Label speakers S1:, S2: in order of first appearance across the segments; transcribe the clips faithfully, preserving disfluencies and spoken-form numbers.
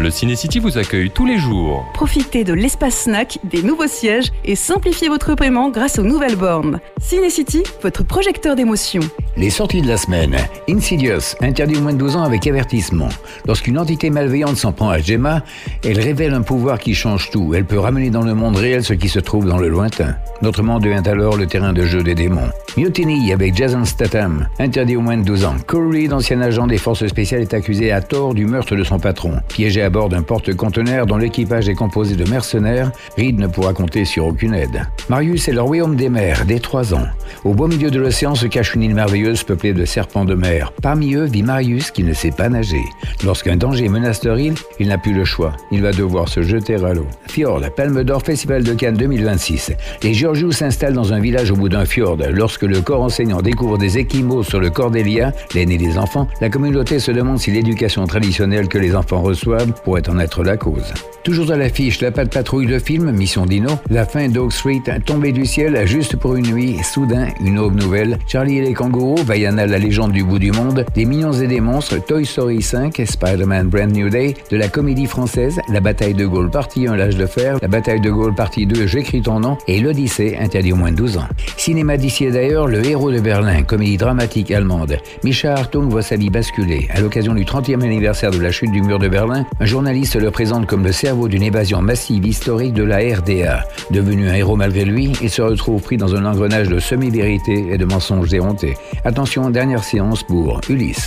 S1: Le Ciné-City vous accueille tous les jours.
S2: Profitez de l'espace snack, des nouveaux sièges et simplifiez votre paiement grâce aux nouvelles bornes. Ciné-City, votre projecteur d'émotions.
S3: Les sorties de la semaine. Insidious, interdit aux moins de douze ans avec avertissement. Lorsqu'une entité malveillante s'en prend à Gemma, elle révèle un pouvoir qui change tout. Elle peut ramener dans le monde réel ce qui se trouve dans le lointain. Notre monde devient alors le terrain de jeu des démons. Mutiny avec Jason Statham, interdit aux moins de douze ans. Corey Reed, ancien agent des forces spéciales, est accusé à tort du meurtre de son patron. Piégé à bord d'un porte-conteneur dont l'équipage est composé de mercenaires, Reed ne pourra compter sur aucune aide. Marius est le royaume des mers, dès trois ans. Au beau milieu de l'océan se cache une île merveilleuse peuplée de serpents de mer. Parmi eux vit Marius qui ne sait pas nager. Lorsqu'un danger menace leur île, il n'a plus le choix. Il va devoir se jeter à l'eau. Fjord, Palme d'Or, Festival de Cannes deux mille vingt-six. Les Georgiou s'installent dans un village au bout d'un fjord. Lorsque le corps enseignant découvre des échymoses sur le Cordélia, l'aîné des enfants, la communauté se demande si l'éducation traditionnelle que les enfants reçoivent pourrait en être la cause. Toujours à l'affiche, la Patte Patrouille, le film, Mission Dino, la fin d'Oak Street, tombée du ciel juste pour une nuit, soudain, une aube nouvelle, Charlie et les kangourous, Vaiana, la légende du bout du monde, des Mignons et des monstres, Toy Story cinq, Spider-Man Brand New Day, de la comédie française, la bataille de Gaulle partie un, l'âge de fer, la bataille de Gaulle partie deux, j'écris ton nom, et l'Odyssée, interdit aux moins de douze ans. Cinéma d'ici et d'ailleurs, Le Héros de Berlin, comédie dramatique allemande. Mischa Hartung voit sa vie basculer. À l'occasion du trentième anniversaire de la chute du mur de Berlin, un journaliste le présente comme le cerveau d'une évasion massive historique de la R D A. Devenu un héros malgré lui, il se retrouve pris dans un engrenage de semi-vérité et de mensonges éhontés. Attention, dernière séance pour Ulysse.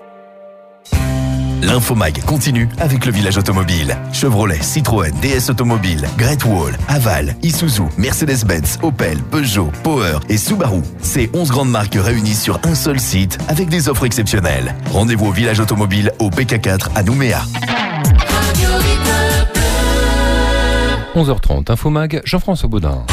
S4: L'Infomag continue avec le village automobile. Chevrolet, Citroën, D S Automobile, Great Wall, Haval, Isuzu, Mercedes-Benz, Opel, Peugeot, Power et Subaru. Ces onze grandes marques réunies sur un seul site avec des offres exceptionnelles. Rendez-vous au village automobile au P K quatre à Nouméa.
S1: onze heures trente, Infomag, Jean-François Baudin.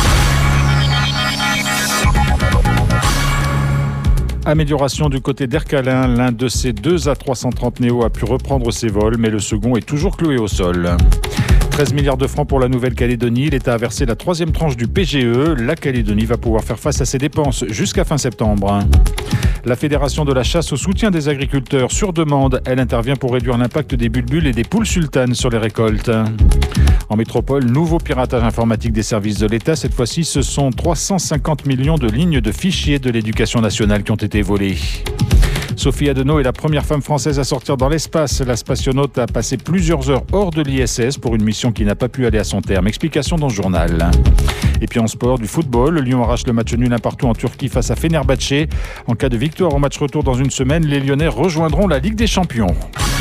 S5: Amélioration du côté d'Ercalin. L'un de ces deux A trois cent trente Neo a pu reprendre ses vols, mais le second est toujours cloué au sol. treize milliards de francs pour la Nouvelle-Calédonie. L'État a versé la troisième tranche du P G E. La Calédonie va pouvoir faire face à ses dépenses jusqu'à fin septembre. La Fédération de la chasse au soutien des agriculteurs sur demande. Elle intervient pour réduire l'impact des bulbules et des poules sultanes sur les récoltes. En métropole, nouveau piratage informatique des services de l'État. Cette fois-ci, ce sont trois cent cinquante millions de lignes de fichiers de l'éducation nationale qui ont été volées. Sophie Adenau est la première femme française à sortir dans l'espace. La spationaute a passé plusieurs heures hors de l'I S S pour une mission qui n'a pas pu aller à son terme. Explication dans ce journal. Et puis en sport, du football, Lyon arrache le match nul un partout en Turquie face à Fenerbahçe. En cas de victoire au match retour dans une semaine, les Lyonnais rejoindront la Ligue des Champions.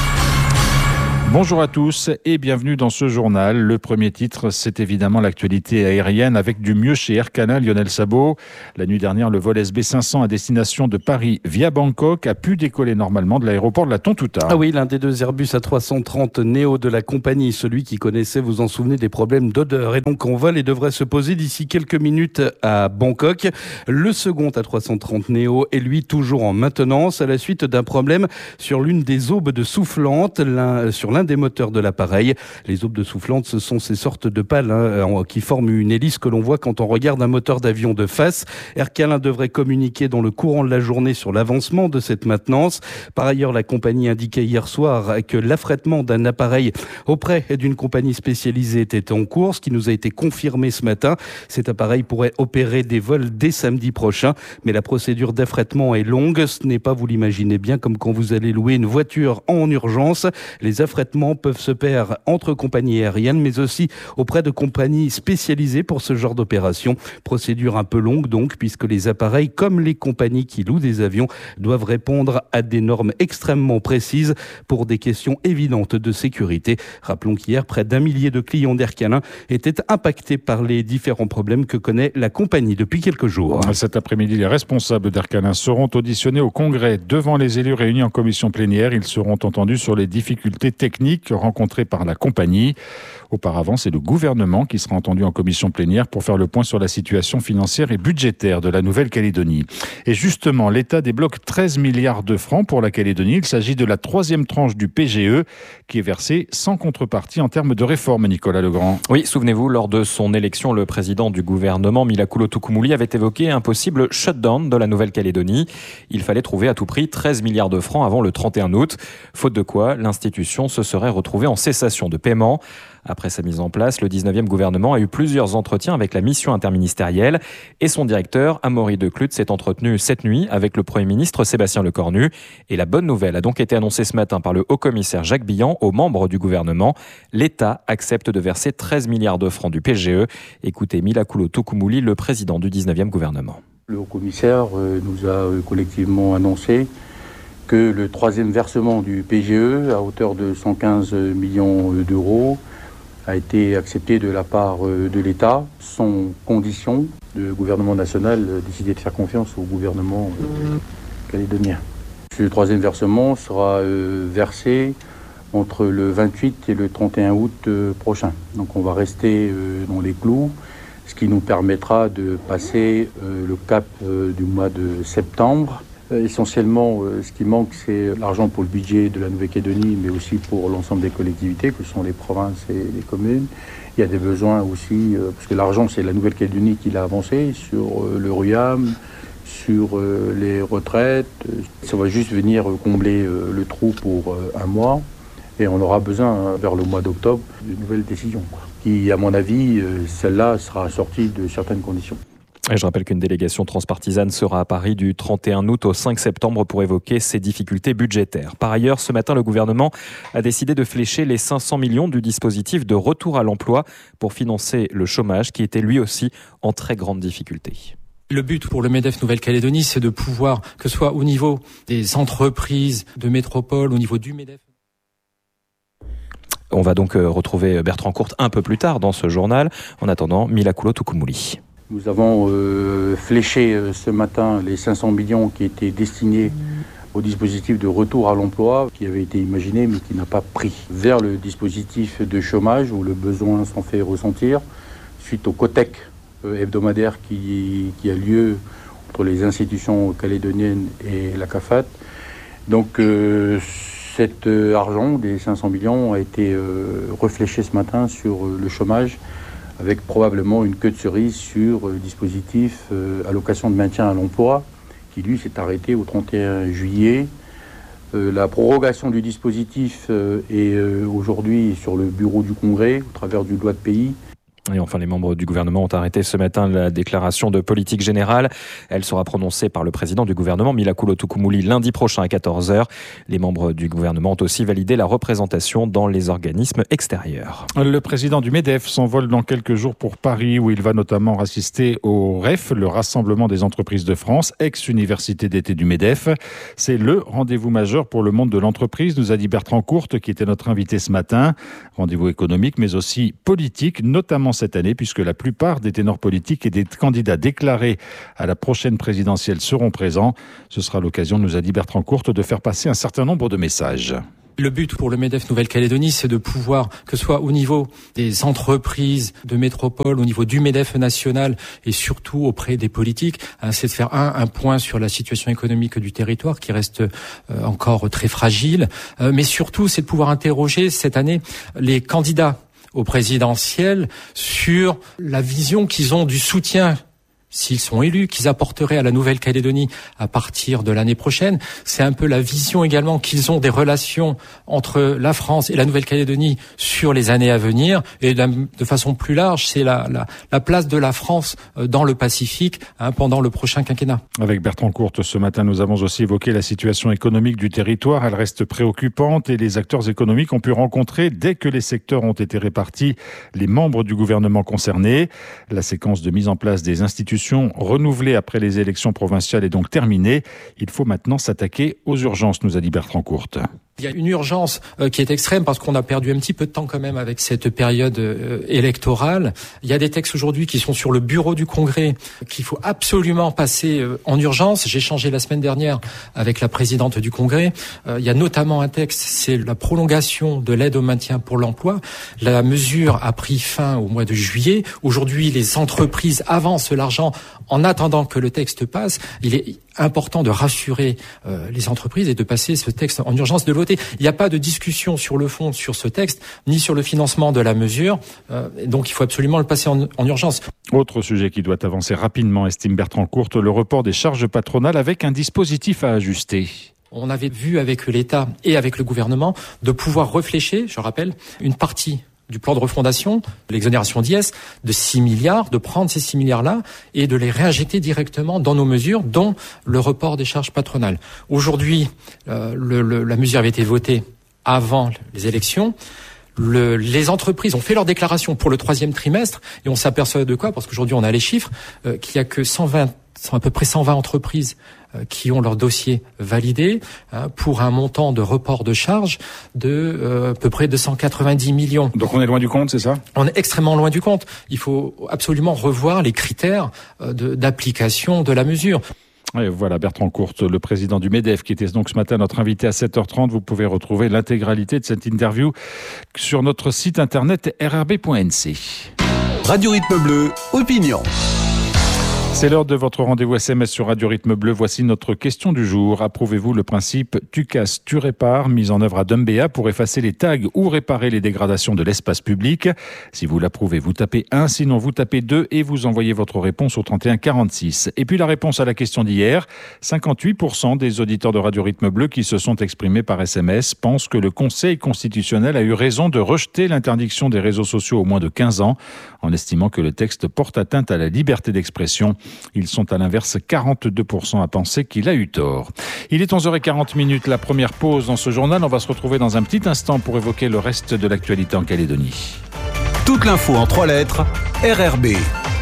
S5: Bonjour à tous et bienvenue dans ce journal. Le premier titre, c'est évidemment l'actualité aérienne avec du mieux chez Aircalin, Lionel Sabot. La nuit dernière, le vol S B cinq cents à destination de Paris via Bangkok a pu décoller normalement de l'aéroport de la Tontouta.
S6: Ah oui, l'un des deux Airbus A trois cent trente Neo de la compagnie, celui qui connaissait, vous en souvenez, des problèmes d'odeur et donc en vol et devrait se poser d'ici quelques minutes à Bangkok. Le second A trois cent trente Neo est lui toujours en maintenance à la suite d'un problème sur l'une des aubes de soufflantes, l'un, sur l'un des moteurs de l'appareil. Les aubes de soufflantes, ce sont ces sortes de pales hein, qui forment une hélice que l'on voit quand on regarde un moteur d'avion de face. Aircalin devrait communiquer dans le courant de la journée sur l'avancement de cette maintenance. Par ailleurs, la compagnie indiquait hier soir que l'affrètement d'un appareil auprès d'une compagnie spécialisée était en cours, ce qui nous a été confirmé ce matin. Cet appareil pourrait opérer des vols dès samedi prochain, mais la procédure d'affrètement est longue. Ce n'est pas, vous l'imaginez bien, comme quand vous allez louer une voiture en urgence. Les affrètements peuvent se faire entre compagnies aériennes, mais aussi auprès de compagnies spécialisées pour ce genre d'opération. Procédure un peu longue donc, puisque les appareils, comme les compagnies qui louent des avions, doivent répondre à des normes extrêmement précises pour des questions évidentes de sécurité. Rappelons qu'hier, près d'un millier de clients d'Aircalin étaient impactés par les différents problèmes que connaît la compagnie depuis quelques jours.
S5: Cet après-midi, les responsables d'Aircalin seront auditionnés au Congrès. Devant les élus réunis en commission plénière, ils seront entendus sur les difficultés techniques rencontrées par la compagnie. Auparavant, c'est le gouvernement qui sera entendu en commission plénière pour faire le point sur la situation financière et budgétaire de la Nouvelle-Calédonie. Et justement, l'État débloque treize milliards de francs pour la Calédonie. Il s'agit de la troisième tranche du P G E qui est versée sans contrepartie en termes de réforme, Nicolas Legrand.
S7: Oui, souvenez-vous, lors de son élection, le président du gouvernement, Mila Kulo-Tukumuli, avait évoqué un possible shutdown de la Nouvelle-Calédonie. Il fallait trouver à tout prix treize milliards de francs avant le trente et un août. Faute de quoi, l'institution se se serait retrouvé en cessation de paiement. Après sa mise en place, le dix-neuvième gouvernement a eu plusieurs entretiens avec la mission interministérielle et son directeur, Amaury De Clute, s'est entretenu cette nuit avec le Premier ministre Sébastien Lecornu. Et la bonne nouvelle a donc été annoncée ce matin par le haut-commissaire Jacques Billan aux membres du gouvernement. L'État accepte de verser treize milliards de francs du P G E. Écoutez Milakoulo Toukoumouly, le président du dix-neuvième gouvernement.
S8: Le haut-commissaire nous a collectivement annoncé que le troisième versement du P G E à hauteur de cent quinze millions d'euros a été accepté de la part de l'État, sans condition. Le gouvernement national a décidé de faire confiance au gouvernement calédonien. Ce troisième versement sera versé entre le vingt-huit et le trente et un août prochain. Donc on va rester dans les clous, ce qui nous permettra de passer le cap du mois de septembre. Essentiellement, ce qui manque, c'est l'argent pour le budget de la Nouvelle-Calédonie, mais aussi pour l'ensemble des collectivités, que sont les provinces et les communes. Il y a des besoins aussi, parce que l'argent, c'est la Nouvelle-Calédonie qui l'a avancé, sur le R U A M, sur les retraites. Ça va juste venir combler le trou pour un mois. Et on aura besoin, vers le mois d'octobre, de nouvelles décisions, qui, à mon avis, celle-là sera assortie de certaines conditions.
S7: Et je rappelle qu'une délégation transpartisane sera à Paris du trente et un août au cinq septembre pour évoquer ces difficultés budgétaires. Par ailleurs, ce matin, le gouvernement a décidé de flécher les cinq cents millions du dispositif de retour à l'emploi pour financer le chômage qui était lui aussi en très grande difficulté.
S9: Le but pour le MEDEF Nouvelle-Calédonie, c'est de pouvoir, que ce soit au niveau des entreprises de métropole, au niveau du MEDEF.
S7: On va donc retrouver Bertrand Courte un peu plus tard dans ce journal. En attendant, Milakoulo Toukoumouly.
S8: Nous avons euh, fléché euh, ce matin les cinq cents millions qui étaient destinés au dispositif de retour à l'emploi qui avait été imaginé mais qui n'a pas pris, vers le dispositif de chômage où le besoin s'en fait ressentir suite au COTEC euh, hebdomadaire qui, qui a lieu entre les institutions calédoniennes et la CAFAT. Donc euh, cet euh, argent des cinq cents millions a été euh, refléché ce matin sur euh, le chômage, avec probablement une queue de cerise sur le dispositif euh, allocation de maintien à l'emploi, qui lui s'est arrêté au trente et un juillet. Euh, la prorogation du dispositif euh, est euh, aujourd'hui sur le bureau du Congrès, au travers du loi de pays.
S7: Et enfin, les membres du gouvernement ont arrêté ce matin la déclaration de politique générale. Elle sera prononcée par le président du gouvernement, Milakoulo Toukoumouly, lundi prochain à quatorze heures. Les membres du gouvernement ont aussi validé la représentation dans les organismes extérieurs.
S5: Le président du MEDEF s'envole dans quelques jours pour Paris, où il va notamment assister au R E F, le Rassemblement des entreprises de France, ex-université d'été du MEDEF. C'est le rendez-vous majeur pour le monde de l'entreprise, nous a dit Bertrand Courte, qui était notre invité ce matin. Rendez-vous économique, mais aussi politique, notamment cette année, puisque la plupart des ténors politiques et des candidats déclarés à la prochaine présidentielle seront présents. Ce sera l'occasion, nous a dit Bertrand Courte, de faire passer un certain nombre de messages.
S9: Le but pour le MEDEF Nouvelle-Calédonie, c'est de pouvoir, que ce soit au niveau des entreprises de métropole, au niveau du MEDEF national et surtout auprès des politiques, hein, c'est de faire un, un point sur la situation économique du territoire qui reste euh, encore très fragile, euh, mais surtout c'est de pouvoir interroger cette année les candidats au présidentiel sur la vision qu'ils ont du soutien, s'ils sont élus, qu'ils apporteraient à la Nouvelle-Calédonie à partir de l'année prochaine. C'est un peu la vision également qu'ils ont des relations entre la France et la Nouvelle-Calédonie sur les années à venir. Et de façon plus large, c'est la, la, la place de la France dans le Pacifique hein, pendant le prochain quinquennat.
S5: Avec Bertrand Courte, ce matin, nous avons aussi évoqué la situation économique du territoire. Elle reste préoccupante et les acteurs économiques ont pu rencontrer, dès que les secteurs ont été répartis, les membres du gouvernement concernés. La séquence de mise en place des institutions renouvelée après les élections provinciales est donc terminée. Il faut maintenant s'attaquer aux urgences, nous a dit Bertrand Courte.
S9: Il y a une urgence euh, qui est extrême parce qu'on a perdu un petit peu de temps quand même avec cette période euh, électorale. Il y a des textes aujourd'hui qui sont sur le bureau du Congrès qu'il faut absolument passer euh, en urgence. J'ai échangé la semaine dernière avec la présidente du Congrès. Euh, il y a notamment un texte, c'est la prolongation de l'aide au maintien pour l'emploi. La mesure a pris fin au mois de juillet. Aujourd'hui, les entreprises avancent l'argent en attendant que le texte passe. Il est important de rassurer euh, les entreprises et de passer ce texte en urgence, de voter. Il n'y a pas de discussion sur le fond sur ce texte, ni sur le financement de la mesure. Euh, donc il faut absolument le passer en, en urgence.
S5: Autre sujet qui doit avancer rapidement, estime Bertrand Courte, le report des charges patronales avec un dispositif à ajuster.
S9: On avait vu avec l'État et avec le gouvernement de pouvoir réfléchir, je rappelle, une partie du plan de refondation, l'exonération d'I S, de six milliards, de prendre ces six milliards-là et de les réinjecter directement dans nos mesures, dont le report des charges patronales. Aujourd'hui, euh, le, le, la mesure avait été votée avant les élections. Le, les entreprises ont fait leur déclaration pour le troisième trimestre et on s'aperçoit de quoi ? Parce qu'aujourd'hui, on a les chiffres, euh, qu'il y a que cent vingt, à peu près cent vingt entreprises euh, qui ont leur dossier validé hein, pour un montant de report de charges de euh, à peu près deux cent quatre-vingt-dix millions.
S5: Donc on est loin du compte, c'est ça ?
S9: On est extrêmement loin du compte. Il faut absolument revoir les critères euh, de, d'application de la mesure.
S5: Et voilà Bertrand Courte, le président du MEDEF, qui était donc ce matin notre invité à sept heures trente. Vous pouvez retrouver l'intégralité de cette interview sur notre site internet r r b point n c.
S10: Radio Rythme Bleu, opinion.
S5: C'est l'heure de votre rendez-vous S M S sur Radio Rythme Bleu. Voici notre question du jour. Approuvez-vous le principe « tu casses, tu répares » mis en œuvre à Dumbéa pour effacer les tags ou réparer les dégradations de l'espace public? Si vous l'approuvez, vous tapez un, sinon vous tapez deux et vous envoyez votre réponse au trente et un quarante-six. Et puis la réponse à la question d'hier, cinquante-huit pour cent des auditeurs de Radio Rythme Bleu qui se sont exprimés par S M S pensent que le Conseil constitutionnel a eu raison de rejeter l'interdiction des réseaux sociaux aux moins de quinze ans, en estimant que le texte porte atteinte à la liberté d'expression. Ils sont à l'inverse quarante-deux pour cent à penser qu'il a eu tort. Il est onze heures quarante, la première pause dans ce journal. On va se retrouver dans un petit instant pour évoquer le reste de l'actualité en Calédonie.
S10: Toute l'info en trois lettres, R R B.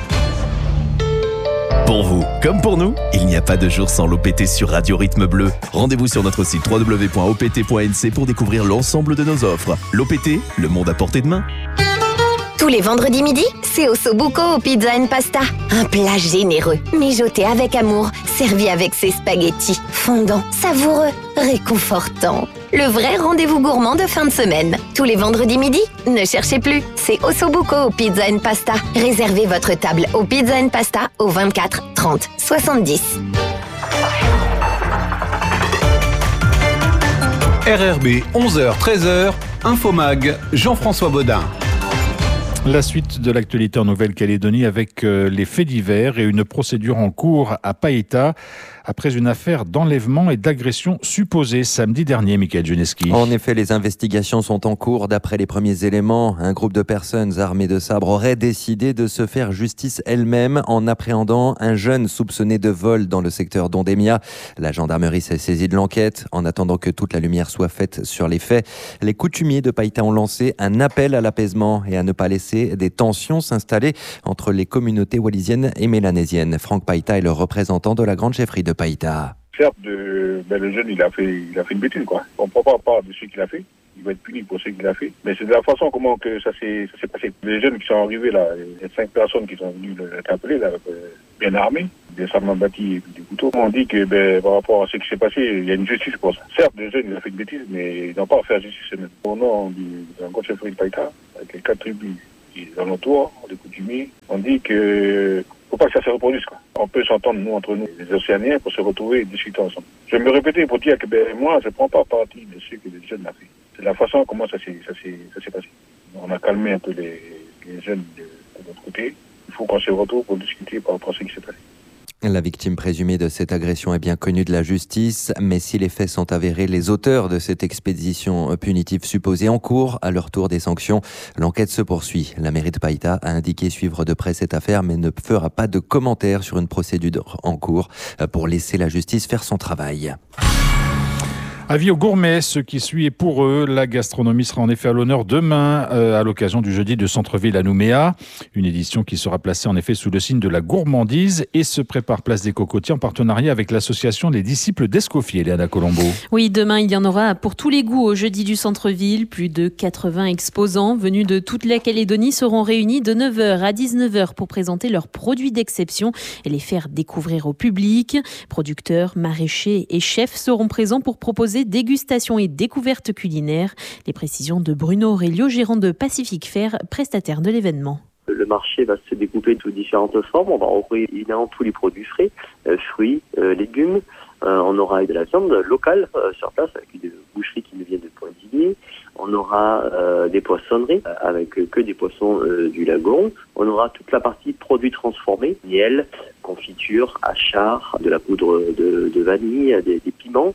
S4: Pour vous, comme pour nous, il n'y a pas de jour sans l'O P T sur Radio Rythme Bleu. Rendez-vous sur notre site w w w point o p t point n c pour découvrir l'ensemble de nos offres. L'O P T, le monde à portée de main.
S11: Tous les vendredis midi, c'est Ossobuco au Pizza and Pasta. Un plat généreux, mijoté avec amour, servi avec ses spaghettis, fondants, savoureux, réconfortants. Le vrai rendez-vous gourmand de fin de semaine. Tous les vendredis midi, ne cherchez plus, c'est Ossobuco au Pizza and Pasta. Réservez votre table au Pizza and Pasta au vingt-quatre trente soixante-dix.
S10: R R B, onze heures treize heures, Infomag, Jean-François Baudin.
S5: La suite de l'actualité en Nouvelle-Calédonie avec euh, les faits divers et une procédure en cours à Païta après une affaire d'enlèvement et d'agression supposée samedi dernier, Michael Juneski.
S12: En effet, les investigations sont en cours. D'après les premiers éléments, un groupe de personnes armées de sabres aurait décidé de se faire justice elle-même en appréhendant un jeune soupçonné de vol dans le secteur d'Ondémia. La gendarmerie s'est saisie de l'enquête. En attendant que toute la lumière soit faite sur les faits, les coutumiers de Païta ont lancé un appel à l'apaisement et à ne pas laisser des tensions s'installer entre les communautés wallisiennes et mélanésiennes. Franck Païta est le représentant de la grande chefferie de Païta.
S13: Certes, de, ben le jeune, il a fait, il a fait une bêtise, quoi. On ne prend pas part de ce qu'il a fait. Il va être puni pour ce qu'il a fait. Mais c'est de la façon comment que ça s'est, ça s'est passé. Les jeunes qui sont arrivés là, il y a cinq personnes qui sont venues l'interpeller, là, bien armés, des sables bâtis et puis des couteaux. On dit que, ben, par rapport à ce qui s'est passé, il y a une justice pour ça. Certes, le jeune, il a fait une bêtise, mais il n'a pas à faire justice eux-mêmes. Au nom de la grande chefferie de Païta, avec les quatre tribus qui alentours, les coutumiers, on dit que faut pas que ça se reproduise, quoi. On peut s'entendre, nous, entre nous, les Océaniens, pour se retrouver et discuter ensemble. Je vais me répéter pour dire que, ben, moi, je ne prends pas parti de ce que les jeunes ont fait. C'est la façon comment ça s'est, ça s'est, ça s'est passé. On a calmé un peu les, les jeunes de, de notre côté. Il faut qu'on se retrouve pour discuter par rapport à ce qui s'est passé.
S12: La victime présumée de cette agression est bien connue de la justice, mais si les faits sont avérés, les auteurs de cette expédition punitive supposée encourent à leur tour des sanctions. L'enquête se poursuit. La mairie de Païta a indiqué suivre de près cette affaire, mais ne fera pas de commentaires sur une procédure en cours pour laisser la justice faire son travail.
S5: Avis aux gourmets, ce qui suit est pour eux. La gastronomie sera en effet à l'honneur demain euh, à l'occasion du jeudi de Centre-Ville à Nouméa. Une édition qui sera placée en effet sous le signe de la gourmandise et se prépare Place des Cocotiers en partenariat avec l'association Les Disciples d'Escoffier, Léana Colombo.
S14: Oui, demain il y en aura pour tous les goûts au jeudi du Centre-Ville. Plus de quatre-vingts exposants venus de toute la Calédonie seront réunis de neuf heures à dix-neuf heures pour présenter leurs produits d'exception et les faire découvrir au public. Producteurs, maraîchers et chefs seront présents pour proposer dégustation et découverte culinaire. Les précisions de Bruno Aurelio, gérant de Pacific Fair, prestataire de l'événement.
S15: Le marché va se découper sous différentes formes. On va retrouver évidemment tous les produits frais, euh, fruits, euh, légumes. Euh, on aura de la viande locale euh, sur place avec des boucheries qui nous viennent de Pointillé. On aura euh, des poissonneries avec euh, que des poissons euh, du lagon. On aura toute la partie produits transformés, miel, confiture, achar, de la poudre de, de vanille, des, des piments.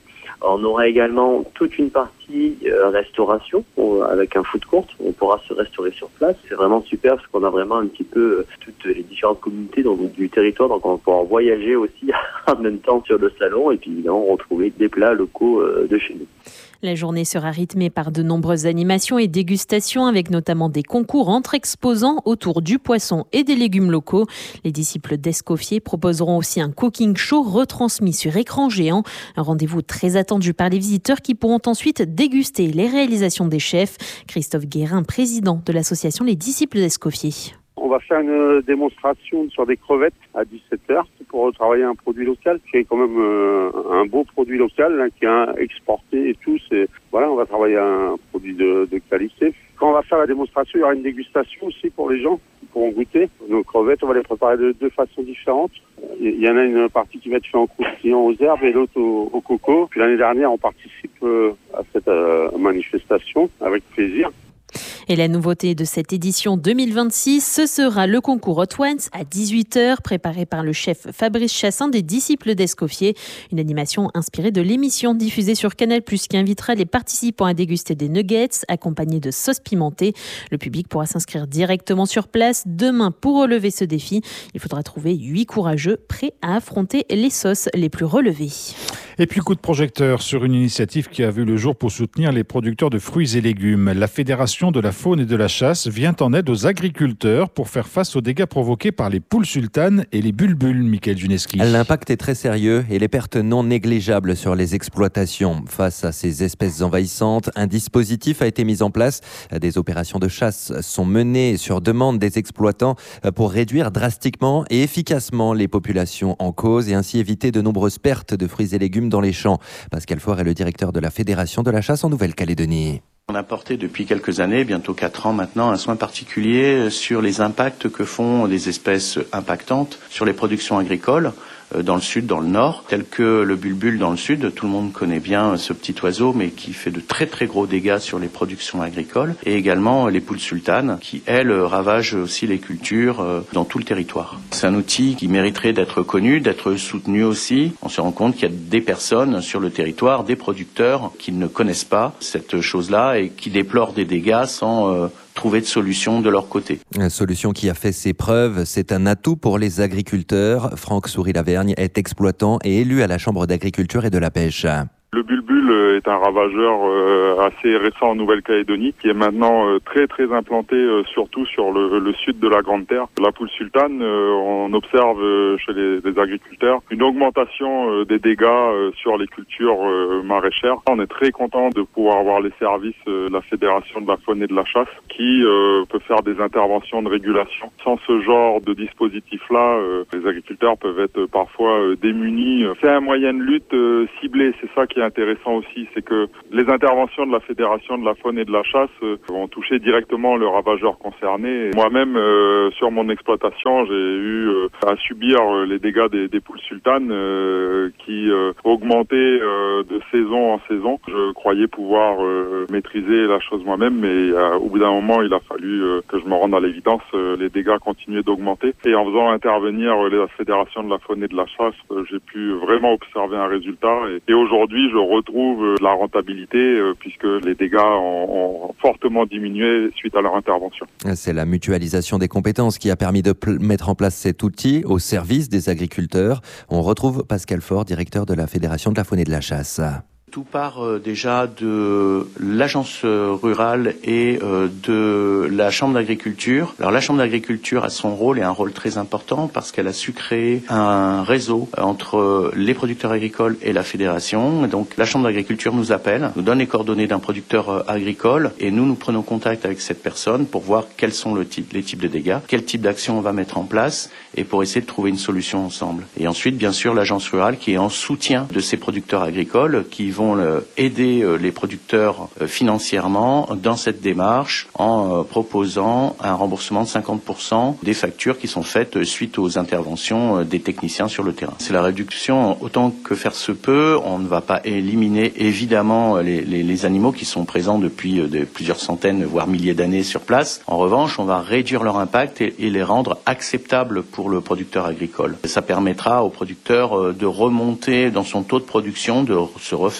S15: On aura également toute une partie euh, restauration euh, avec un food court. On pourra se restaurer sur place. C'est vraiment super parce qu'on a vraiment un petit peu euh, toutes les différentes communautés dans, du territoire. Donc on va pouvoir voyager aussi en même temps sur le salon et puis évidemment retrouver des plats locaux euh, de chez nous.
S14: La journée sera rythmée par de nombreuses animations et dégustations avec notamment des concours entre exposants autour du poisson et des légumes locaux. Les disciples d'Escoffier proposeront aussi un cooking show retransmis sur écran géant. Un rendez-vous très attendu par les visiteurs qui pourront ensuite déguster les réalisations des chefs. Christophe Guérin, président de l'association Les Disciples d'Escoffier.
S16: On va faire une démonstration sur des crevettes à dix-sept heures pour travailler un produit local, qui est quand même euh, un beau produit local hein, qui est exporté et tout. C'est, voilà, on va travailler un produit de, de qualité. Quand on va faire la démonstration, il y aura une dégustation aussi pour les gens qui pourront goûter. Nos crevettes, on va les préparer de deux façons différentes. Il y en a une partie qui va être faite en croustillant aux herbes et l'autre au, au coco. Puis l'année dernière, on participe euh, à cette euh, manifestation avec plaisir.
S14: Et la nouveauté de cette édition deux mille vingt-six, ce sera le concours Hot Ones à dix-huit heures, préparé par le chef Fabrice Chassin des Disciples d'Escoffier. Une animation inspirée de l'émission diffusée sur Canal plus, qui invitera les participants à déguster des nuggets accompagnés de sauce pimentée. Le public pourra s'inscrire directement sur place demain pour relever ce défi. Il faudra trouver huit courageux prêts à affronter les sauces les plus relevées.
S5: Et puis coup de projecteur sur une initiative qui a vu le jour pour soutenir les producteurs de fruits et légumes. La Fédération de la faune et de la chasse vient en aide aux agriculteurs pour faire face aux dégâts provoqués par les poules sultanes et les bulbules, Michael Juneski.
S12: L'impact est très sérieux et les pertes non négligeables sur les exploitations. Face à ces espèces envahissantes, un dispositif a été mis en place. Des opérations de chasse sont menées sur demande des exploitants pour réduire drastiquement et efficacement les populations en cause et ainsi éviter de nombreuses pertes de fruits et légumes dans les champs. Pascal Faure est le directeur de la Fédération de la chasse en Nouvelle-Calédonie.
S17: On a porté depuis quelques années, bientôt quatre ans maintenant, un soin particulier sur les impacts que font les espèces impactantes sur les productions agricoles dans le sud, dans le nord, tel que le bulbule dans le sud. Tout le monde connaît bien ce petit oiseau, mais qui fait de très très gros dégâts sur les productions agricoles. Et également les poules sultanes, qui elles ravagent aussi les cultures dans tout le territoire. C'est un outil qui mériterait d'être connu, d'être soutenu aussi. On se rend compte qu'il y a des personnes sur le territoire, des producteurs, qui ne connaissent pas cette chose-là et qui déplorent des dégâts sans euh, trouver de solution de leur côté.
S12: Une solution qui a fait ses preuves, c'est un atout pour les agriculteurs. Franck Souris-Lavergne est exploitant et élu à la Chambre d'agriculture et de la pêche.
S18: Le bulbule est un ravageur euh, assez récent en Nouvelle-Calédonie, qui est maintenant euh, très très implanté, euh, surtout sur le, le sud de la Grande Terre. La poule sultane, euh, on observe euh, chez les, les agriculteurs une augmentation euh, des dégâts euh, sur les cultures euh, maraîchères. On est très content de pouvoir avoir les services euh, de la Fédération de la faune et de la chasse, qui euh, peut faire des interventions de régulation. Sans ce genre de dispositif-là, euh, les agriculteurs peuvent être parfois euh, démunis. C'est un moyen de lutte euh, ciblé, c'est ça qui est intéressant aussi, c'est que les interventions de la Fédération de la faune et de la chasse euh, vont toucher directement le ravageur concerné. Moi-même, euh, sur mon exploitation, j'ai eu euh, à subir euh, les dégâts des, des poules sultanes euh, qui euh, augmentaient euh, de saison en saison. Je croyais pouvoir euh, maîtriser la chose moi-même, mais euh, au bout d'un moment, il a fallu euh, que je me rende à l'évidence. Euh, les dégâts continuaient d'augmenter. Et en faisant intervenir euh, la Fédération de la faune et de la chasse, euh, j'ai pu vraiment observer un résultat. Et, et aujourd'hui, je retrouve la rentabilité puisque les dégâts ont, ont fortement diminué suite à leur intervention.
S12: C'est la mutualisation des compétences qui a permis de pl- mettre en place cet outil au service des agriculteurs. On retrouve Pascal Faure, directeur de la Fédération de la faune et de la chasse.
S17: Tout part euh, déjà de l'agence euh, rurale et euh, de la chambre d'agriculture. Alors la chambre d'agriculture a son rôle et un rôle très important parce qu'elle a su créer un réseau entre les producteurs agricoles et la fédération. Et donc la chambre d'agriculture nous appelle, nous donne les coordonnées d'un producteur euh, agricole et nous nous prenons contact avec cette personne pour voir quels sont le type, les types de dégâts, quel type d'action on va mettre en place et pour essayer de trouver une solution ensemble. Et ensuite bien sûr l'agence rurale qui est en soutien de ces producteurs agricoles qui vont aider les producteurs financièrement dans cette démarche en proposant un remboursement de cinquante pour cent des factures qui sont faites suite aux interventions des techniciens sur le terrain. C'est la réduction autant que faire se peut. On ne va pas éliminer évidemment les, les, les animaux qui sont présents depuis de plusieurs centaines voire milliers d'années sur place. En revanche, on va réduire leur impact et, et les rendre acceptables pour le producteur agricole. Ça permettra au producteur de remonter dans son taux de production, de se refaire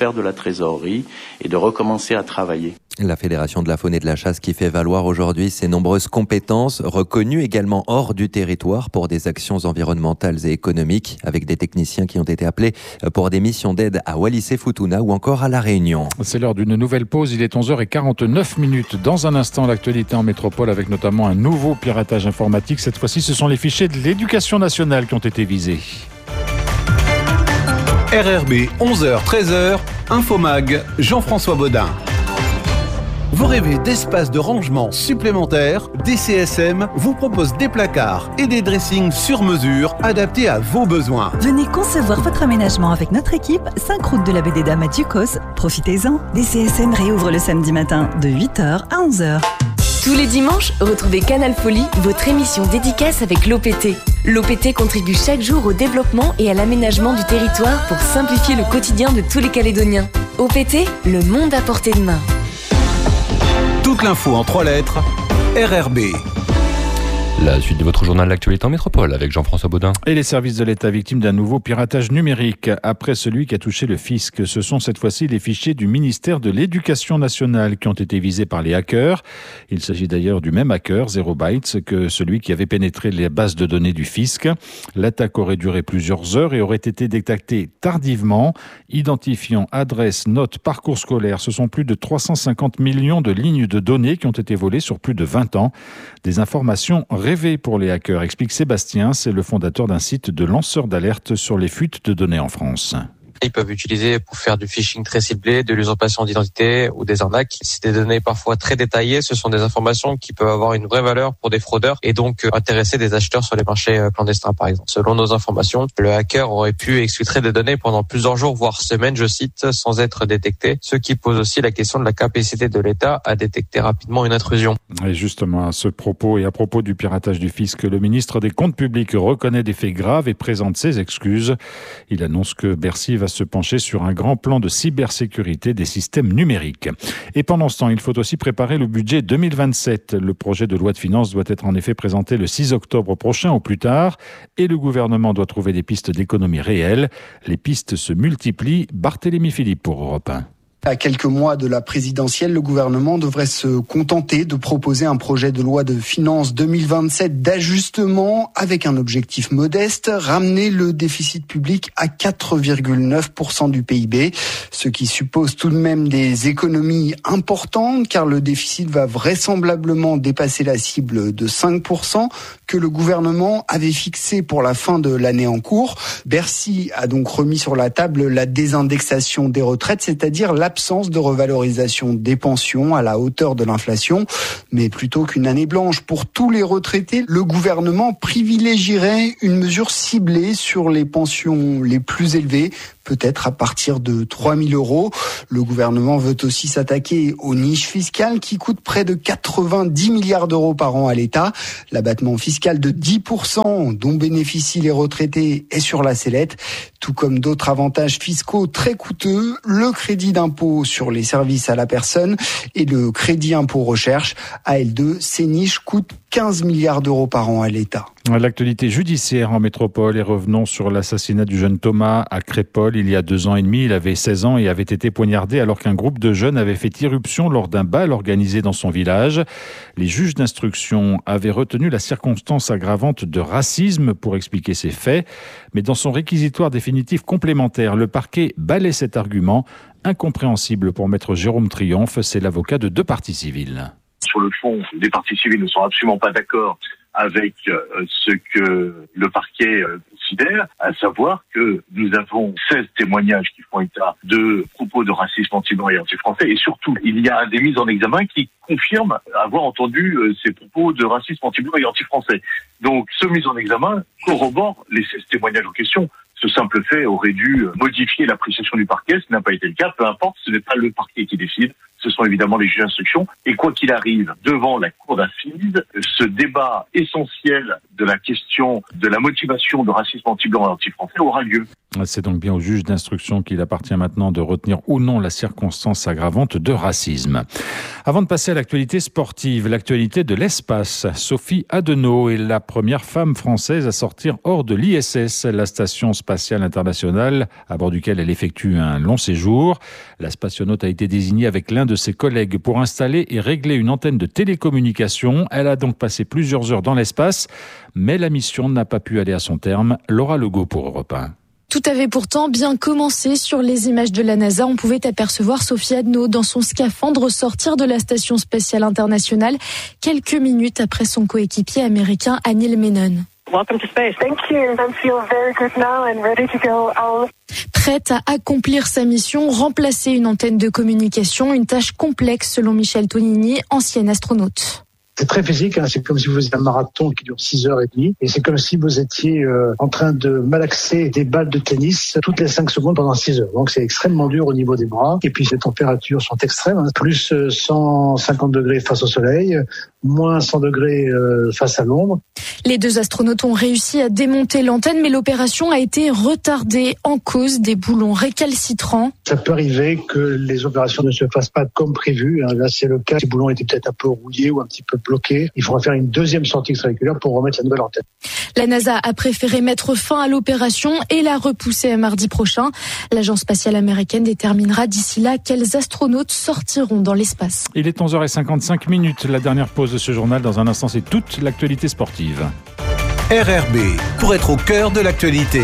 S17: refaire de la trésorerie et de recommencer à travailler.
S12: La Fédération de la faune et de la chasse qui fait valoir aujourd'hui ses nombreuses compétences, reconnues également hors du territoire pour des actions environnementales et économiques, avec des techniciens qui ont été appelés pour des missions d'aide à Wallis-et-Futuna ou encore à La Réunion.
S5: C'est l'heure d'une nouvelle pause, il est onze heures quarante-neuf minutes. Dans un instant, l'actualité en métropole avec notamment un nouveau piratage informatique. Cette fois-ci, ce sont les fichiers de l'éducation nationale qui ont été visés.
S10: R R B, onze heures treize heures, Infomag, Jean-François Baudin. Vous rêvez d'espace de rangement supplémentaires? D C S M vous propose des placards et des dressings sur mesure adaptés à vos besoins.
S19: Venez concevoir votre aménagement avec notre équipe, cinq route de la Baie des Dames à Ducos. Profitez-en. D C S M réouvre le samedi matin de huit heures à onze heures.
S20: Tous les dimanches, retrouvez Canal Folie, votre émission dédicace avec l'O P T. L'O P T contribue chaque jour au développement et à l'aménagement du territoire pour simplifier le quotidien de tous les Calédoniens. O P T, le monde à portée de main.
S10: Toute l'info en trois lettres, R R B.
S1: La suite de votre journal L'actualité en métropole avec Jean-François Baudin.
S5: Et les services de l'État victimes d'un nouveau piratage numérique après celui qui a touché le fisc. Ce sont cette fois-ci les fichiers du ministère de l'Éducation nationale qui ont été visés par les hackers. Il s'agit d'ailleurs du même hacker, Zero Bytes, que celui qui avait pénétré les bases de données du fisc. L'attaque aurait duré plusieurs heures et aurait été détectée tardivement, identifiant adresses, notes, parcours scolaires. Ce sont plus de trois cent cinquante millions de lignes de données qui ont été volées sur plus de vingt ans. Des informations rêvé pour les hackers, explique Sébastien, c'est le fondateur d'un site de lanceurs d'alerte sur les fuites de données en France.
S21: Ils peuvent utiliser pour faire du phishing très ciblé, de l'usurpation d'identité ou des arnaques. C'est des données parfois très détaillées. Ce sont des informations qui peuvent avoir une vraie valeur pour des fraudeurs et donc intéresser des acheteurs sur les marchés clandestins, par exemple. Selon nos informations, le hacker aurait pu exfiltrer des données pendant plusieurs jours, voire semaines, je cite, sans être détecté. Ce qui pose aussi la question de la capacité de l'État à détecter rapidement une intrusion.
S5: Et justement, à ce propos et à propos du piratage du fisc, le ministre des Comptes publics reconnaît des faits graves et présente ses excuses. Il annonce que Bercy va se pencher sur un grand plan de cybersécurité des systèmes numériques. Et pendant ce temps, il faut aussi préparer le budget deux mille vingt-sept. Le projet de loi de finances doit être en effet présenté le six octobre prochain au plus tard et le gouvernement doit trouver des pistes d'économie réelles. Les pistes se multiplient. Barthélémy Philippe pour Europe un.
S22: À quelques mois de la présidentielle, le gouvernement devrait se contenter de proposer un projet de loi de finances deux mille vingt-sept d'ajustement avec un objectif modeste, ramener le déficit public à quatre virgule neuf pour cent du P I B, ce qui suppose tout de même des économies importantes car le déficit va vraisemblablement dépasser la cible de cinq pour cent que le gouvernement avait fixée pour la fin de l'année en cours. Bercy a donc remis sur la table la désindexation des retraites, c'est-à-dire la L'absence de revalorisation des pensions à la hauteur de l'inflation. Mais plutôt qu'une année blanche pour tous les retraités, le gouvernement privilégierait une mesure ciblée sur les pensions les plus élevées, peut-être à partir de trois mille euros. Le gouvernement veut aussi s'attaquer aux niches fiscales qui coûtent près de quatre-vingt-dix milliards d'euros par an à l'État. L'abattement fiscal de dix pour cent dont bénéficient les retraités est sur la sellette. Tout comme d'autres avantages fiscaux très coûteux, le crédit d'impôt sur les services à la personne et le crédit impôt recherche. À L deux, ces niches coûtent quinze milliards d'euros par an à l'État.
S5: L'actualité judiciaire en métropole et revenons sur l'assassinat du jeune Thomas à Crépol il y a deux ans et demi. Il avait seize ans et avait été poignardé alors qu'un groupe de jeunes avait fait irruption lors d'un bal organisé dans son village. Les juges d'instruction avaient retenu la circonstance aggravante de racisme pour expliquer ces faits. Mais dans son réquisitoire définitif complémentaire, le parquet balaie cet argument. Incompréhensible pour maître Jérôme Triomphe, c'est l'avocat de deux parties civiles.
S23: Sur le fond, les parties civiles ne sont absolument pas d'accord avec euh, ce que le parquet euh, considère, à savoir que nous avons seize témoignages qui font état de propos de racisme anti-blanc et anti-français, et surtout, il y a des mises en examen qui confirment avoir entendu euh, ces propos de racisme anti-blanc et anti-français. Donc, ce mise en examen corrobore les seize témoignages en question. Ce simple fait aurait dû modifier l'appréciation du parquet, ce n'a pas été le cas, peu importe, ce n'est pas le parquet qui décide, ce sont évidemment les juges d'instruction. Et quoi qu'il arrive, devant la cour d'assises, ce débat essentiel de la question de la motivation de racisme anti-blanc et anti-français aura lieu.
S5: C'est donc bien au juge d'instruction qu'il appartient maintenant de retenir ou non la circonstance aggravante de racisme. Avant de passer à l'actualité sportive, l'actualité de l'espace. Sophie Adenau est la première femme française à sortir hors de l'I S S, la station spatiale internationale, à bord duquel elle effectue un long séjour. La spationaute a été désignée avec l'un de ses collègues pour installer et régler une antenne de télécommunication. Elle a donc passé plusieurs heures dans l'espace, mais la mission n'a pas pu aller à son terme. Laura Legault pour Europe un.
S2: Tout avait pourtant bien commencé. Sur les images de la NASA, on pouvait apercevoir Sophie Adenau dans son scaphandre sortir de la Station spatiale internationale quelques minutes après son coéquipier américain Anil Menon.
S3: Welcome to space. Thank you. I feel very good now and ready to go on.
S2: Prête à accomplir sa mission, remplacer une antenne de communication, une tâche complexe selon Michel Tonini, ancien astronaute.
S6: C'est très physique, hein. C'est comme si vous faisiez un marathon qui dure six heures et demie. Et c'est comme si vous étiez euh, en train de malaxer des balles de tennis toutes les cinq secondes pendant six heures. Donc c'est extrêmement dur au niveau des bras. Et puis les températures sont extrêmes, hein. Plus cent cinquante degrés face au soleil, moins cent degrés euh, face à l'ombre.
S2: Les deux astronautes ont réussi à démonter l'antenne, mais l'opération a été retardée en cause des boulons récalcitrants.
S6: Ça peut arriver que les opérations ne se fassent pas comme prévu. Là, c'est le cas. Les boulons étaient peut-être un peu rouillés ou un petit peu bloqués. Il faudra faire une deuxième sortie extravéhiculaire pour remettre la nouvelle antenne.
S2: La NASA a préféré mettre fin à l'opération et la repousser à mardi prochain. L'agence spatiale américaine déterminera d'ici là quels astronautes sortiront dans l'espace.
S5: Il est onze heures cinquante-cinq minutes. La dernière pause de ce journal. Dans un instant, c'est toute l'actualité sportive.
S10: R R B, pour être au cœur de l'actualité.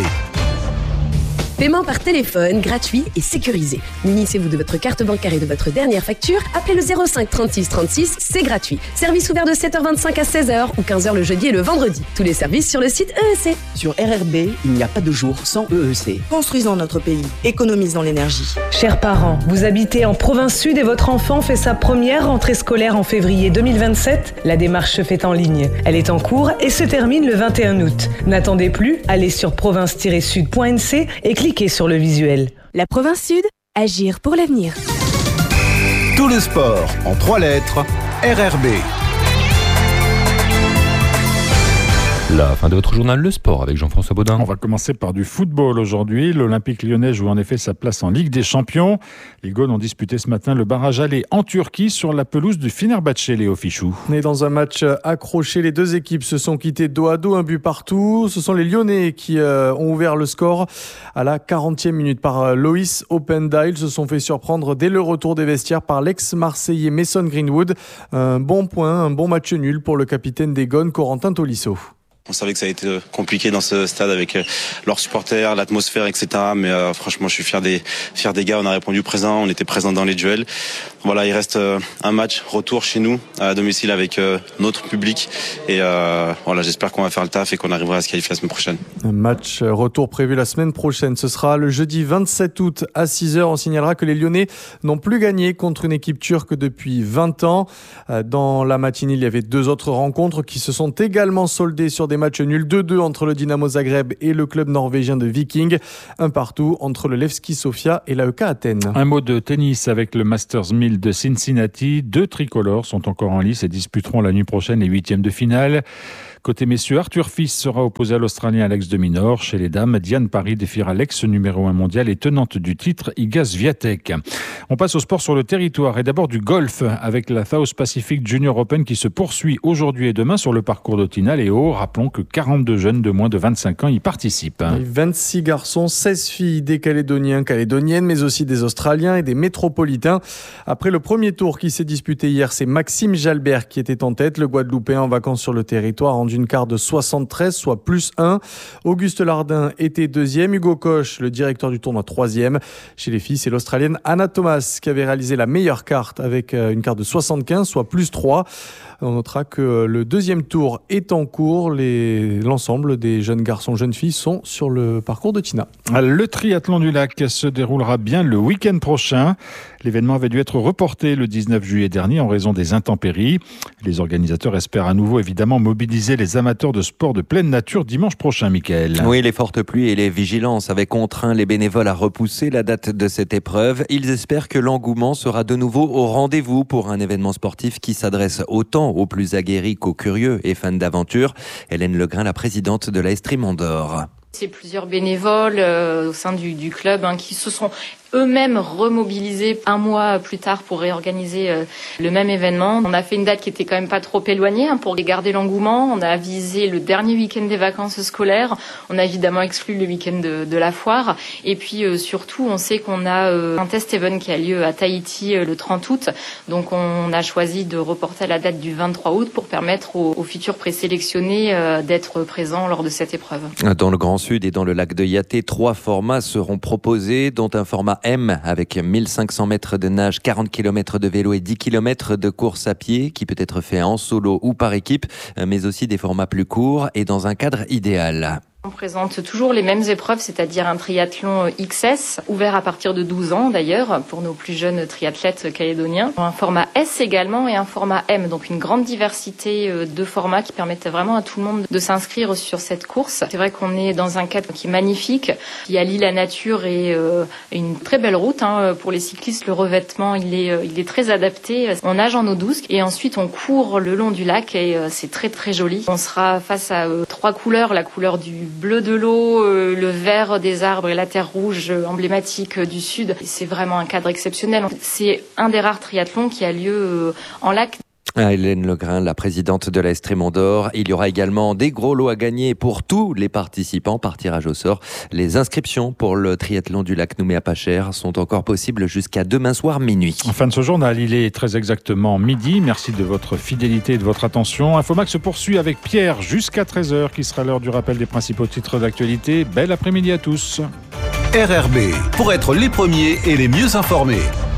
S24: Paiement par téléphone, gratuit et sécurisé. Munissez-vous de votre carte bancaire et de votre dernière facture. Appelez le zéro cinq trente-six trente-six, c'est gratuit. Service ouvert de sept heures vingt-cinq à seize heures ou quinze heures le jeudi et le vendredi. Tous les services sur le site E E C.
S25: Sur R R B, il n'y a pas de jour sans E E C. Construisons notre pays, économisons l'énergie.
S26: Chers parents, vous habitez en province sud et votre enfant fait sa première rentrée scolaire en février deux mille vingt-sept. La démarche se fait en ligne. Elle est en cours et se termine le vingt et un août. N'attendez plus, allez sur province tiret sud point n c et cliquez sur le visuel.
S24: La province sud, agir pour l'avenir.
S10: Tout le sport en trois lettres, R R B.
S1: La fin de votre journal Le Sport avec Jean-François Baudin.
S5: On va commencer par du football aujourd'hui. L'Olympique lyonnais joue en effet sa place en Ligue des Champions. Les Gaunes ont disputé ce matin le barrage aller en Turquie sur la pelouse du Fenerbahçe, Léo Fichou.
S27: Et dans un match accroché, les deux équipes se sont quittées dos à dos, un but partout. Ce sont les Lyonnais qui euh, ont ouvert le score à la quarantième minute par euh, Loïs Openda. Ils se sont fait surprendre dès le retour des vestiaires par l'ex-marseillais Mason Greenwood. Un bon point, un bon match nul pour le capitaine des Gaunes, Corentin Tolisso.
S28: On savait que ça a été compliqué dans ce stade avec leurs supporters, l'atmosphère, et cetera. Mais euh, franchement, je suis fier des, fier des gars. On a répondu présent, on était présent dans les duels. Voilà, il reste euh, un match retour chez nous, à domicile avec euh, notre public. Et euh, voilà, j'espère qu'on va faire le taf et qu'on arrivera à se qualifier la semaine prochaine.
S27: Un match retour prévu la semaine prochaine. Ce sera le jeudi vingt-sept août à six heures. On signalera que les Lyonnais n'ont plus gagné contre une équipe turque depuis vingt ans. Dans la matinée, il y avait deux autres rencontres qui se sont également soldées sur des matchs nuls. deux deux entre le Dynamo Zagreb et le club norvégien de Viking. Un partout entre le Levski Sofia et l'A E K Athènes.
S5: Un mot de tennis avec le Masters mille de Cincinnati. Deux tricolores sont encore en lice et disputeront la nuit prochaine les huitièmes de finale. Côté messieurs, Arthur Fils sera opposé à l'Australien Alex de Minaur. Chez les dames, Diane Parry défiera l'ex numéro un mondial et tenante du titre Iga Swiatek. On passe au sport sur le territoire et d'abord du golf avec la South Pacific Junior Open qui se poursuit aujourd'hui et demain sur le parcours d'Autinal et Haut. Rappelons que quarante-deux jeunes de moins de vingt-cinq ans y participent.
S27: Et vingt-six garçons, seize filles, des Calédoniens, Calédoniennes, mais aussi des Australiens et des métropolitains. Après le premier tour qui s'est disputé hier, c'est Maxime Jalbert qui était en tête. Le Guadeloupéen en vacances sur le territoire en d'une quart de soixante-treize, soit plus un. Auguste Lardin était deuxième. Hugo Koch, le directeur du tournoi, troisième. Chez les filles, c'est l'Australienne Anna Thomas qui avait réalisé la meilleure carte avec une carte de soixante-quinze, soit plus trois. On notera que le deuxième tour est en cours. Les... L'ensemble des jeunes garçons, jeunes filles sont sur le parcours de Tina.
S5: Le triathlon du lac se déroulera bien le week-end prochain. L'événement avait dû être reporté le dix-neuf juillet dernier en raison des intempéries. Les organisateurs espèrent à nouveau évidemment mobiliser les amateurs de sport de pleine nature dimanche prochain, Mickaël.
S12: Oui, les fortes pluies et les vigilances avaient contraint les bénévoles à repousser la date de cette épreuve. Ils espèrent que l'engouement sera de nouveau au rendez-vous pour un événement sportif qui s'adresse autant aux plus aguerris qu'aux curieux et fans d'aventure. Hélène Legrain, la présidente de l'A S Trimondor.
S4: C'est plusieurs bénévoles euh, au sein du, du club hein, qui se sont eux-mêmes remobilisés un mois plus tard pour réorganiser euh, le même événement. On a fait une date qui était quand même pas trop éloignée hein, pour garder l'engouement. On a visé le dernier week-end des vacances scolaires. On a évidemment exclu le week-end de, de la foire. Et puis euh, surtout, on sait qu'on a euh, un test event qui a lieu à Tahiti euh, le trente août. Donc on a choisi de reporter la date du vingt-trois août pour permettre aux, aux futurs présélectionnés euh, d'être présents lors de cette épreuve.
S12: Dans le Grand Sud et dans le lac de Yaté, trois formats seront proposés, dont un format M avec mille cinq cents mètres de nage, quarante kilomètres de vélo et dix kilomètres de course à pied qui peut être fait en solo ou par équipe, mais aussi des formats plus courts et dans un cadre idéal.
S4: On présente toujours les mêmes épreuves, c'est-à-dire un triathlon X S, ouvert à partir de douze ans d'ailleurs, pour nos plus jeunes triathlètes calédoniens. Un format S également et un format M, donc une grande diversité de formats qui permettent vraiment à tout le monde de s'inscrire sur cette course. C'est vrai qu'on est dans un cadre qui est magnifique, qui allie la nature et euh, une très belle route. Hein. Pour les cyclistes, le revêtement, il est, il est très adapté. On nage en eau douce et ensuite on court le long du lac et euh, c'est très très joli. On sera face à euh, trois couleurs, la couleur du bleu de l'eau, euh, le vert des arbres et la terre rouge euh, emblématique euh, du sud. C'est vraiment un cadre exceptionnel. C'est un des rares triathlons qui a lieu euh, en lac.
S12: Hélène Legrain, la présidente de la Estrémont d'Or. Il y aura également des gros lots à gagner pour tous les participants par tirage au sort. Les inscriptions pour le triathlon du lac Nouméa pas cher sont encore possibles jusqu'à demain soir minuit.
S5: En fin de ce journal, il est très exactement midi. Merci de votre fidélité et de votre attention. Infomax se poursuit avec Pierre jusqu'à treize heures qui sera l'heure du rappel des principaux titres d'actualité. Bel après-midi à tous.
S10: R R B, pour être les premiers et les mieux informés.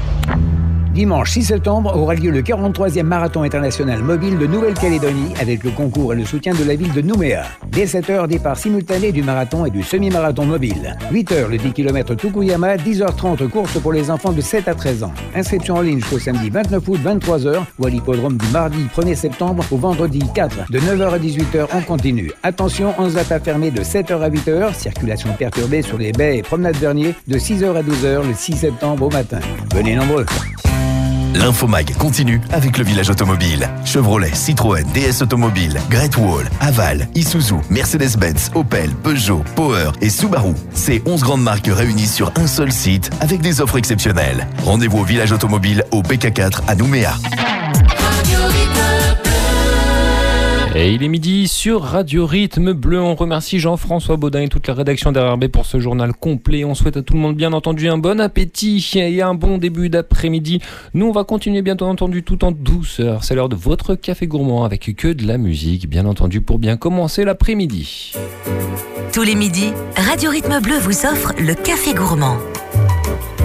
S7: Dimanche six septembre aura lieu le quarante-troisième marathon international mobile de Nouvelle-Calédonie avec le concours et le soutien de la ville de Nouméa. Dès sept heures, départ simultané du marathon et du semi-marathon mobile. huit heures, le dix kilomètres Tukuyama, dix heures trente, course pour les enfants de sept à treize ans. Inscription en ligne jusqu'au samedi vingt-neuf août, vingt-trois heures, ou à l'hippodrome du mardi premier septembre au vendredi quatre, de neuf heures à dix-huit heures en continu. Attention, onze data fermée de sept heures à huit heures, circulation perturbée sur les baies et promenades Vernier de six heures à douze heures le six septembre au matin. Venez nombreux.
S8: L'Infomag continue avec le village automobile. Chevrolet, Citroën, D S Automobile, Great Wall, Aval, Isuzu, Mercedes-Benz, Opel, Peugeot, Power et Subaru. Ces onze grandes marques réunies sur un seul site avec des offres exceptionnelles. Rendez-vous au village automobile au P K quatre à Nouméa.
S1: Et il est midi sur Radio Rythme Bleu. On remercie Jean-François Baudin et toute la rédaction d'R R B pour ce journal complet. On souhaite à tout le monde, bien entendu, un bon appétit et un bon début d'après-midi. Nous, on va continuer, bien entendu, tout en douceur. C'est l'heure de votre café gourmand avec que de la musique, bien entendu, pour bien commencer l'après-midi.
S9: Tous les midis, Radio Rythme Bleu vous offre le café gourmand.